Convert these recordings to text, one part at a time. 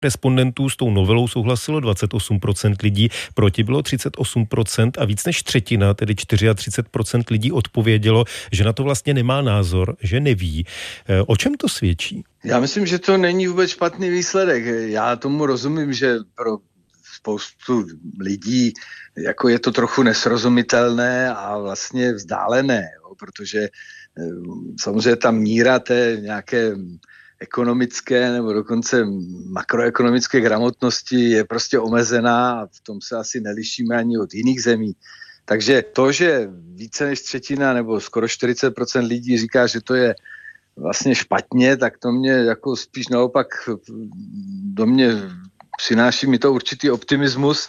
respondentů s tou novelou souhlasilo 28% lidí, proti bylo 38% a víc než třetina, tedy 34% lidí odpovědělo, že na to vlastně nemá názor, že neví. O čem to svědčí? Já myslím, že to není vůbec špatný výsledek. Já tomu rozumím, že pro spoustu lidí jako je to trochu nesrozumitelné a vlastně vzdálené, jo, protože samozřejmě ta míra té nějaké ekonomické nebo dokonce makroekonomické gramotnosti je prostě omezená a v tom se asi nelišíme ani od jiných zemí. Takže to, že více než třetina nebo skoro 40% lidí říká, že to je vlastně špatně, tak to mě jako spíš naopak do mě přináší mi to určitý optimismus.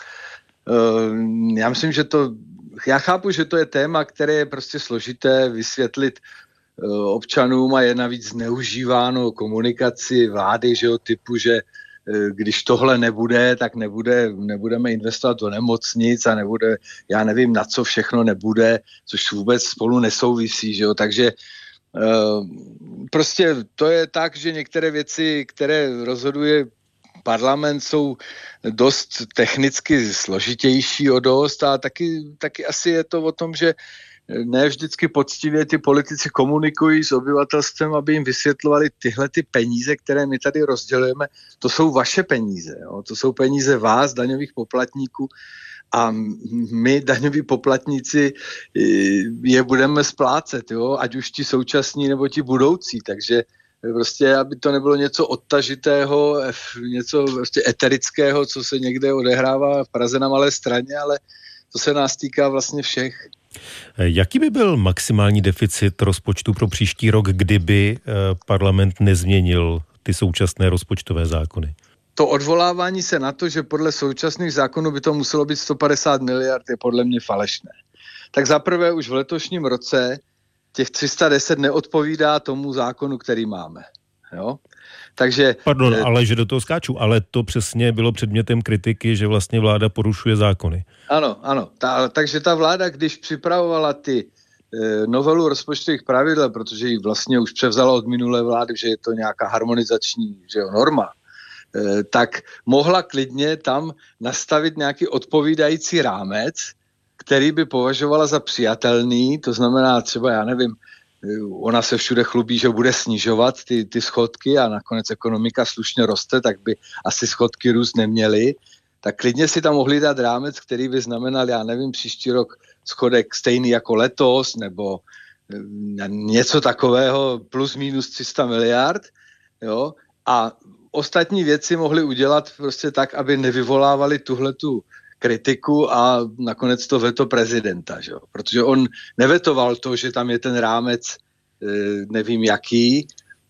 Já myslím, já chápu, že to je téma, které je prostě složité vysvětlit občanům a je navíc zneužíváno komunikaci vlády, že jo, typu, že když tohle nebude, tak nebudeme investovat do nemocnic a nebude, já nevím, na co všechno nebude, což vůbec spolu nesouvisí, že jo, takže prostě to je tak, že některé věci, které rozhoduje parlament, jsou dost technicky složitější o dost a taky asi je to o tom, že ne vždycky poctivě ty politici komunikují s obyvatelstvem, aby jim vysvětlovali tyhle ty peníze, které my tady rozdělujeme, to jsou vaše peníze, jo? To jsou peníze vás, daňových poplatníků, a my, daňoví poplatníci, je budeme splácet, jo? Ať už ti současní nebo ti budoucí, takže prostě, aby to nebylo něco odtažitého, něco prostě eterického, co se někde odehrává v Praze na Malé Straně, ale to se nás týká vlastně všech. Jaký by byl maximální deficit rozpočtu pro příští rok, kdyby parlament nezměnil ty současné rozpočtové zákony? To odvolávání se na to, že podle současných zákonů by to muselo být 150 miliard, je podle mě falešné. Tak zaprvé už v letošním roce těch 310 neodpovídá tomu zákonu, který máme. Jo? Takže, pardon, ale že do toho skáču, ale to přesně bylo předmětem kritiky, že vlastně vláda porušuje zákony. Ano. Takže ta vláda, když připravovala ty novelu rozpočtových pravidel, protože ji vlastně už převzala od minulé vlády, že je to nějaká harmonizační, že jo, norma, tak mohla klidně tam nastavit nějaký odpovídající rámec, který by považovala za přijatelný, to znamená třeba, já nevím, ona se všude chlubí, že bude snižovat ty schodky a nakonec ekonomika slušně roste, tak by asi schodky růst neměly, tak klidně si tam mohli dát rámec, který by znamenal, já nevím, příští rok schodek stejný jako letos, nebo něco takového, plus minus 300 miliard, jo, a ostatní věci mohli udělat prostě tak, aby nevyvolávali tuhletu kritiku a nakonec to veto prezidenta, že? Protože on nevetoval to, že tam je ten rámec, nevím jaký,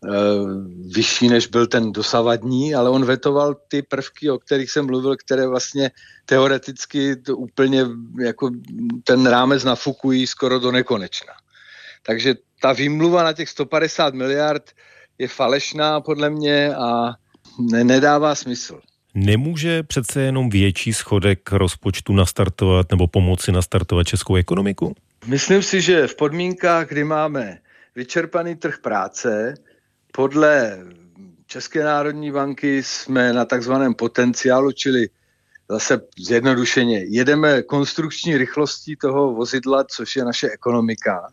vyšší než byl ten dosavadní, ale on vetoval ty prvky, o kterých jsem mluvil, které vlastně teoreticky to úplně jako ten rámec nafukují skoro do nekonečna. Takže ta výmluva na těch 150 miliard je falešná podle mě a nedává smysl. Nemůže přece jenom větší schodek rozpočtu nastartovat nebo pomoci nastartovat českou ekonomiku? Myslím si, že v podmínkách, kdy máme vyčerpaný trh práce, podle České národní banky jsme na takzvaném potenciálu, čili zase zjednodušeně, jedeme konstrukční rychlostí toho vozidla, což je naše ekonomika.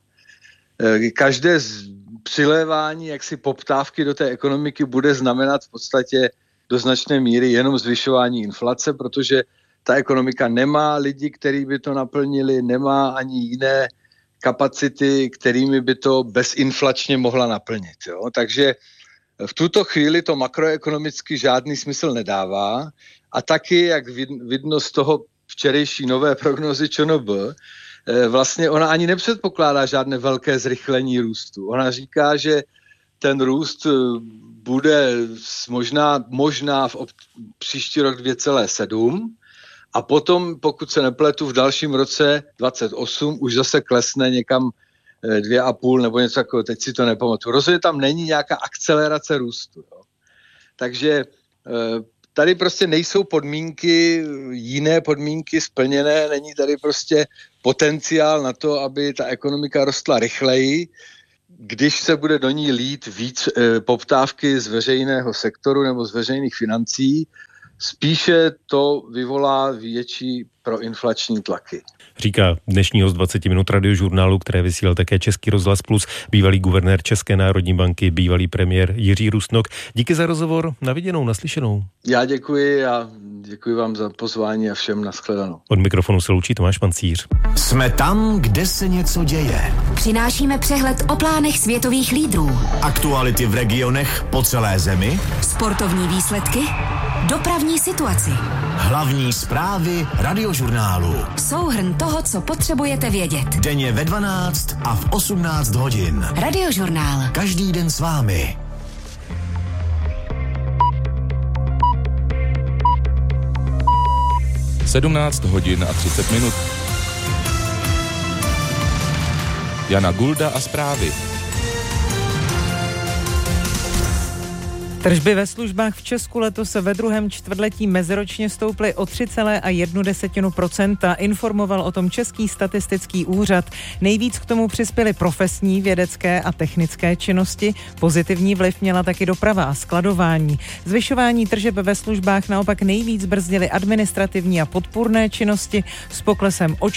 Každé přilévání jaksi poptávky do té ekonomiky bude znamenat v podstatě do značné míry jenom zvyšování inflace, protože ta ekonomika nemá lidi, kteří by to naplnili, nemá ani jiné kapacity, kterými by to bezinflačně mohla naplnit. Jo? Takže v tuto chvíli to makroekonomicky žádný smysl nedává a taky, jak vidno z toho včerejší nové prognozy ČNB, vlastně ona ani nepředpokládá žádné velké zrychlení růstu. Ona říká, že ten růst bude možná v příští rok 2,7 a potom, pokud se nepletu, v dalším roce 28 už zase klesne někam 2,5 nebo něco takového, teď si to nepamatuju. Rozhodně tam není nějaká akcelerace růstu. Jo. Takže tady prostě nejsou jiné podmínky splněné, není tady prostě potenciál na to, aby ta ekonomika rostla rychleji. když se bude do ní lít víc poptávky z veřejného sektoru nebo z veřejných financí, spíše to vyvolá větší proinflační tlaky. Říká dnešní host 20 minut Radiožurnálu, které vysílal také Český rozhlas Plus, bývalý guvernér České národní banky, bývalý premiér Jiří Rusnok. Díky za rozhovor, na viděnou, naslyšenou. Já děkuji a děkuji vám za pozvání a všem nashledanou. Od mikrofonu se loučí Tomáš Pancíř. Jsme tam, kde se něco děje. Přinášíme přehled o plánech světových lídrů. Aktuality v regionech po celé zemi. Sportovní výsledky, dopravní situaci. Hlavní zprávy Radiožurnálu. Souhrn toho, co potřebujete vědět. Denně ve 12 a v 18 hodin. Radiožurnál. Každý den s vámi. Sedmnáct hodin a 30 minut. Jana Gulda a zprávy. Tržby ve službách v Česku letos ve druhém čtvrtletí meziročně stouply o 3,1%. Informoval o tom Český statistický úřad. Nejvíc k tomu přispěly profesní, vědecké a technické činnosti. Pozitivní vliv měla taky doprava a skladování. Zvyšování tržeb ve službách naopak nejvíc brzdily administrativní a podpůrné činnosti s poklesem o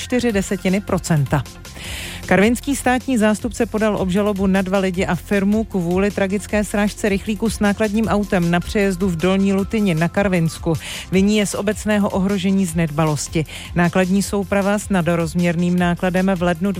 0,4%. Karvinský státní zástupce podal obžalobu na 2 lidi a firmu kvůli tragické srážce rychlíku s nákladním autem na přejezdu v Dolní Lutyni na Karvinsku. Viní je z obecného ohrožení z nedbalosti. Nákladní souprava s nadrozměrným nákladem v lednu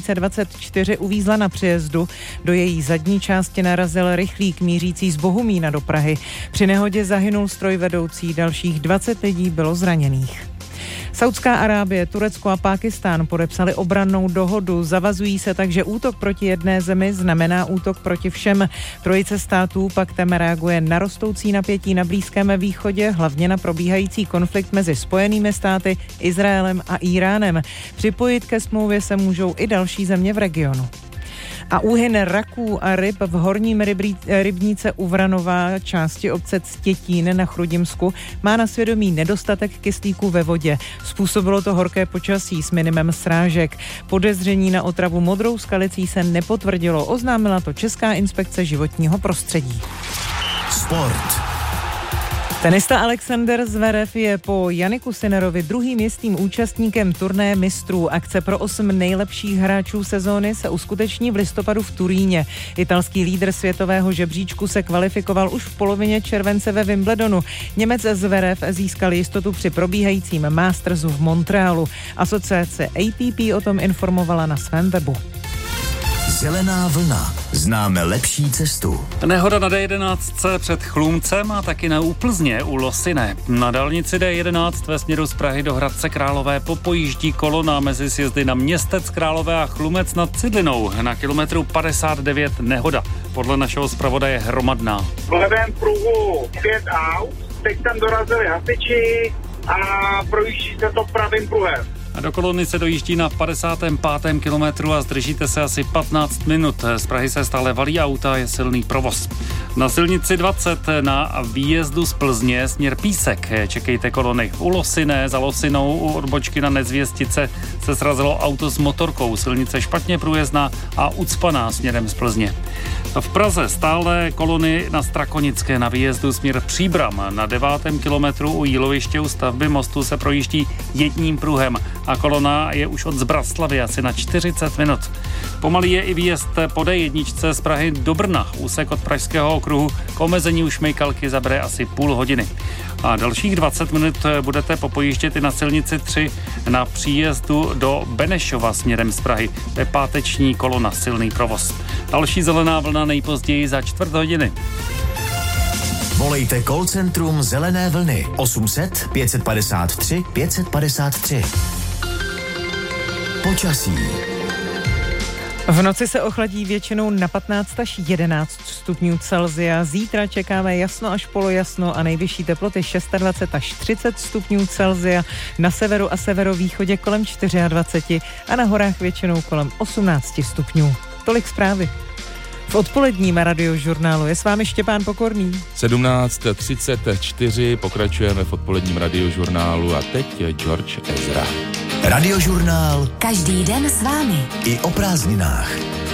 2024 uvízla na přejezdu. Do její zadní části narazil rychlík mířící z Bohumína do Prahy. Při nehodě zahynul strojvedoucí, dalších 20 lidí bylo zraněných. Saudská Arábie, Turecko a Pákistán podepsali obrannou dohodu. Zavazují se tak, že útok proti jedné zemi znamená útok proti všem. Trojice států paktem reaguje na rostoucí napětí na Blízkém východě, hlavně na probíhající konflikt mezi Spojenými státy, Izraelem a Íránem. Připojit ke smlouvě se můžou i další země v regionu. A úhyn raků a ryb v horním rybníce u Vranova, části obce Ctětín na Chrudimsku, má na svědomí nedostatek kyslíku ve vodě. Způsobilo to horké počasí s minimem srážek. Podezření na otravu modrou skalicí se nepotvrdilo, oznámila to Česká inspekce životního prostředí. Sport. Tenista Alexander Zverev je po Janiku Sinnerovi druhým jistým účastníkem turnaje mistrů. Akce pro 8 nejlepších hráčů sezóny se uskuteční v listopadu v Turíně. Italský lídr světového žebříčku se kvalifikoval už v polovině července ve Wimbledonu. Němec Zverev získal jistotu při probíhajícím Mastersu v Montrealu. Asociace ATP o tom informovala na svém webu. Zelená vlna. Známe lepší cestu. Nehoda na D11 před Chlumcem a taky na Úplzně u Losine. Na dálnici D11 ve směru z Prahy do Hradce Králové popojíždí kolona mezi sjezdy na Městec Králové a Chlumec nad Cidlinou. Na kilometru 59 nehoda. Podle našeho zpravodaje hromadná. V levém pruhu 5 aut, teď tam dorazili hasiči a projíždí se to pravým pruhem. A do kolony se dojíždí na 55. kilometru a zdržíte se asi 15 minut. Z Prahy se stále valí auta, je silný provoz. Na silnici 20 na výjezdu z Plzně směr Písek čekejte kolony. U Losine, za Losinou, u odbočky na Nezvěstice se srazilo auto s motorkou. Silnice špatně průjezdná a ucpaná směrem z Plzně. V Praze stále kolony na Strakonické na výjezdu směr Příbram. Na 9. kilometru u Jíloviště u stavby mostu se projíždí jedním pruhem a kolona je už od Zbraslavy asi na 40 minut. Pomalý je i výjezd po D1 z Prahy do Brna. Úsek od Pražského okruhu k omezení u Šmejkalky zabere asi půl hodiny. A dalších 20 minut budete popojíždět i na silnici 3 na příjezdu do Benešova směrem z Prahy. To je páteční kolona, silný provoz. Další zelená vlna nejpozději za čtvrt hodiny. Volejte call centrum Zelené vlny 800 553 553. Počasí. V noci se ochladí většinou na 15 až 11 stupňů Celsia. Zítra čekáme jasno až polojasno a nejvyšší teploty 26 až 30 stupňů Celsia. Na severu a severovýchodě kolem 24 a na horách většinou kolem 18 stupňů. Tolik zprávy. V odpoledním Radiožurnálu je s vámi Štěpán Pokorný. 17:34, pokračujeme v odpoledním Radiožurnálu a teď je George Ezra. Radiožurnál. Každý den s vámi. I o prázdninách.